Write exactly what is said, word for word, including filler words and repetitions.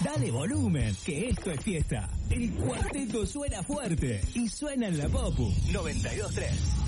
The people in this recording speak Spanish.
Dale volumen, que esto es fiesta. El cuarteto suena fuerte y suena en la Popu noventa y dos tres.